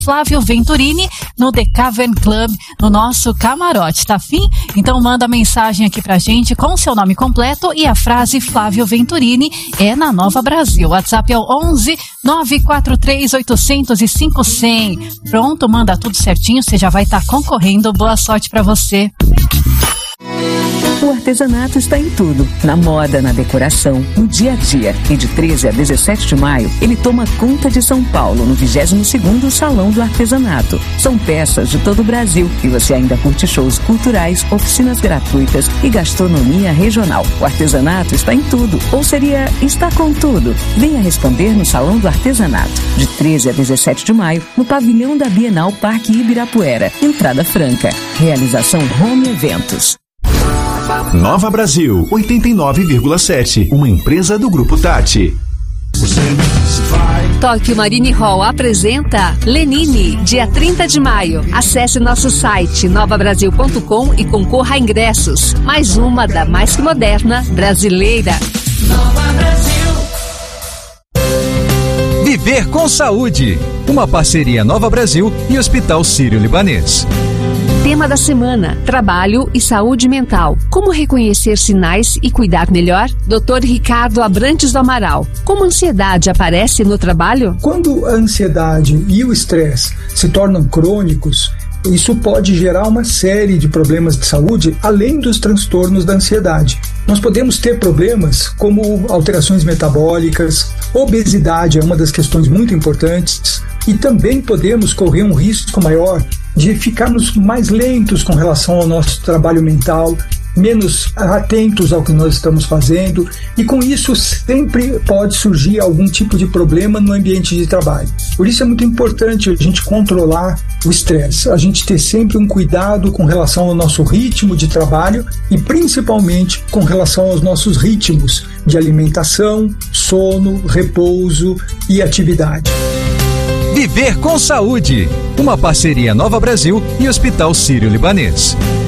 Flávio Venturini no The Cavern Club, no nosso camarote, tá afim? Então manda mensagem aqui pra gente com seu nome completo e a frase Flávio Venturini é na Nova Brasil. O WhatsApp é o 11 943 805 100. Pronto, manda tudo certinho, você já vai estar concorrendo. Boa sorte pra você. O artesanato está em tudo, na moda, na decoração, no dia a dia. E de 13 a 17 de maio, ele toma conta de São Paulo, no 22º Salão do Artesanato. São peças de todo o Brasil e você ainda curte shows culturais, oficinas gratuitas e gastronomia regional. O artesanato está em tudo, ou seria está com tudo. Venha responder no Salão do Artesanato, de 13 a 17 de maio, no pavilhão da Bienal Parque Ibirapuera. Entrada franca. Realização Home Eventos. Nova Brasil 89,7, uma empresa do Grupo Tati. Tóquio Marine Hall apresenta Lenine, dia 30 de maio. Acesse nosso site novabrasil.com e concorra a ingressos. Mais uma da mais que moderna brasileira. Nova Brasil. Viver com Saúde, uma parceria Nova Brasil e Hospital Sírio-Libanês. Tema da semana: trabalho e saúde mental. Como reconhecer sinais e cuidar melhor? Dr. Ricardo Abrantes do Amaral. Como a ansiedade aparece no trabalho? Quando a ansiedade e o estresse se tornam crônicos, isso pode gerar uma série de problemas de saúde, além dos transtornos da ansiedade. Nós podemos ter problemas como alterações metabólicas, obesidade é uma das questões muito importantes, e também podemos correr um risco maior de ficarmos mais lentos com relação ao nosso trabalho mental, menos atentos ao que nós estamos fazendo, e com isso sempre pode surgir algum tipo de problema no ambiente de trabalho. Por isso é muito importante a gente controlar o estresse, a gente ter sempre um cuidado com relação ao nosso ritmo de trabalho e principalmente com relação aos nossos ritmos de alimentação, sono, repouso e atividade. Viver com Saúde, uma parceria Nova Brasil e Hospital Sírio-Libanês.